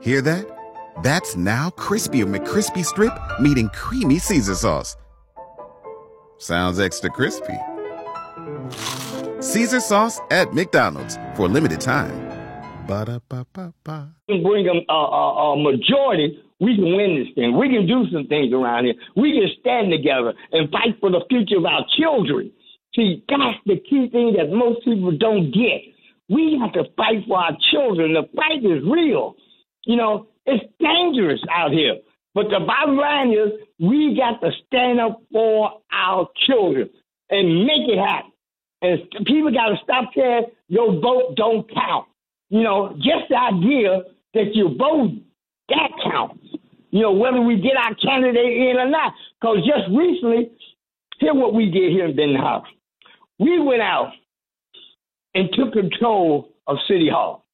Hear that? That's now crispy McCrispy Strip meeting creamy Caesar sauce. Sounds extra crispy. Caesar sauce at McDonald's for a limited time. Ba-da-ba-ba-ba. Bring a majority, we can win this thing. We can do some things around here. We can stand together and fight for the future of our children. See, that's the key thing that most people don't get. We have to fight for our children. The fight is real. You know, it's dangerous out here. But the bottom line is we got to stand up for our children and make it happen. And people got to stop saying your vote don't count. You know, just the idea that you're voting, that counts. You know, whether we get our candidate in or not. Because just recently, here's what we did here in Benton Harbor. We went out and took control of City Hall.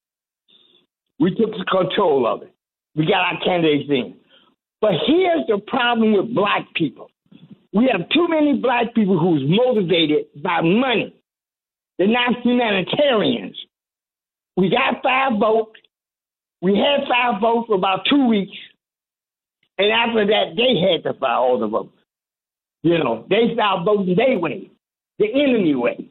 We took control of it. We got our candidates in. But here's the problem with black people. We have too many black people who's motivated by money. They're not humanitarians. We got 5 votes. We had 5 votes for about 2 weeks. And after that, they had to file all the votes. You know, they started voting their way, the enemy way.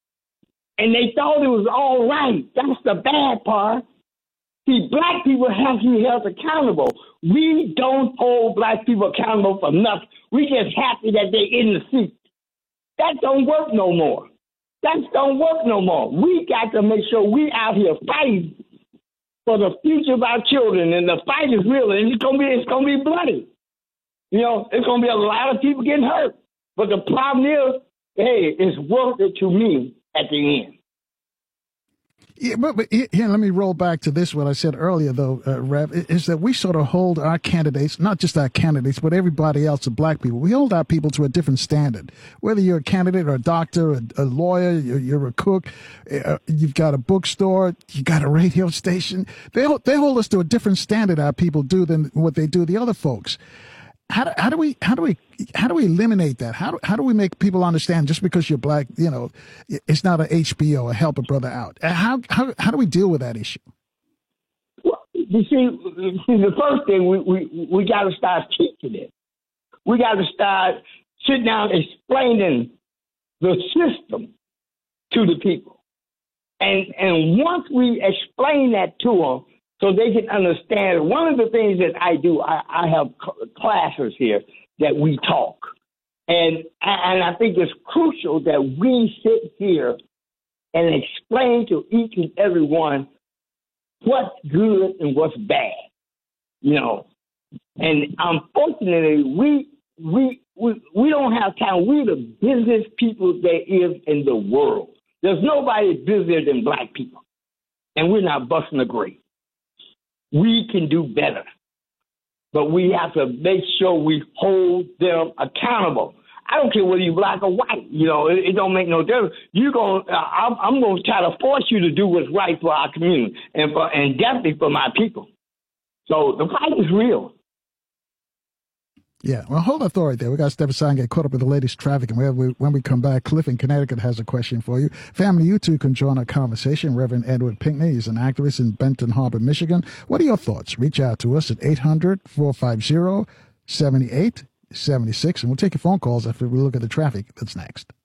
And they thought it was all right. That's the bad part. See, black people have to be held accountable. We don't hold black people accountable for nothing. We just happy that they're in the seat. That don't work no more. That don't work no more. We got to make sure we out here fighting for the future of our children, and the fight is real, and it's gonna be bloody. You know, it's gonna be a lot of people getting hurt. But the problem is, hey, it's worth it to me at the end. Yeah, but here, let me roll back to this, what I said earlier, though, Rev, is that we sort of hold our candidates, not just our candidates, but everybody else, the black people. We hold our people to a different standard. Whether you're a candidate or a doctor, a lawyer, you're a cook, you've got a bookstore, you got a radio station. They hold us to a different standard, our people do, than what they do the other folks. How do we eliminate that? How do we make people understand just because you're black, you know, it's not an HBO, a help a brother out? How do we deal with that issue? Well, you see, the first thing we got to start teaching it. We got to start sitting down explaining the system to the people, and once we explain that to them, so they can understand. One of the things that I do, I have classes here that we talk. And I think it's crucial that we sit here and explain to each and every one what's good and what's bad, you know. And unfortunately, we don't have time. We're the business people there is in the world. There's nobody busier than black people. And we're not busting the grape. We can do better, but we have to make sure we hold them accountable. I don't care whether you're black or white. You know, it don't make no difference. I'm going to try to force you to do what's right for our community and definitely for my people. So the fight is real. Yeah, well, hold that thought right there. We got to step aside and get caught up with the latest traffic. And when we come back, Cliff in Connecticut has a question for you. Family, you too can join our conversation. Reverend Edward Pinckney is an activist in Benton Harbor, Michigan. What are your thoughts? Reach out to us at 800-450-7876, and we'll take your phone calls after we look at the traffic. That's next.